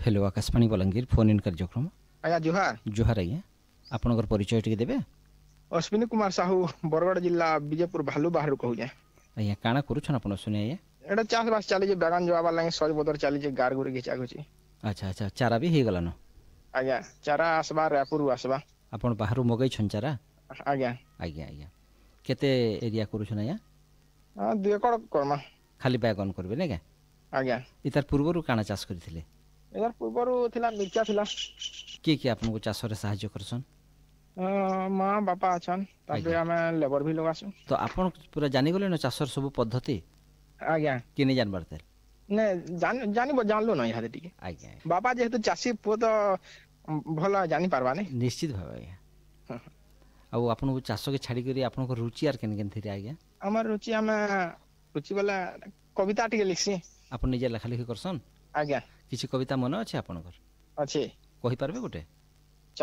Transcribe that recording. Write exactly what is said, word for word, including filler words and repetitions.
hello Akashvani Balangir phone in कार्यक्रम आज्ञा जुहार जुहार आज्ञा आपणकर परिचय टिके देबे अश्विनी कुमार साहू बरगड़ जिला विजयपुर भालू बाहर कहूँ आज्ञा काଣା करूछन आपण सुने आज्ञा एटा चाष बास चली बागान जवा लगे सज बदर चली गार गुरी घिचा घुची अच्छा अच्छा चारा भी हे गलानो आज्ञा चारा आसबा रायपुर आसबा आपण बाहरु मगै छन चारा आज्ञा आज्ञा आज्ञा केते एरिया करूछन आज्ञा हां दुई एकड़ करमा खाली बैगन करबे ने के आज्ञा इतार पूर्वरु काଣା चाष करथिले एदार पूर्वरु थिला मिर्चा थिला के के आपन को चाष रे सहाय्य करसन माँ बापा अछन ताबे हमें लेबर भी लगासु तो आपण पूरा जानि गले न चाषर सब पद्धति आज्ञा कि नै जान परते ने जान जानि जानलो न इहादे टिके आज्ञा बाबा जेहेतु चासी पो तो भला जानि पारबा ने निश्चित भाबे आज्ञा आ आपन को चाष के छाडी करी आपन को रुचि आर केन केन थिरे आज्ञा हमर रुचि हमें रुचि वाला कविता टिके लिखसी आपन निजे लेखा लिखि करसन आज्ञा किछि कविता मन अछि आपनकर अच्छे कहि पारबे गोटे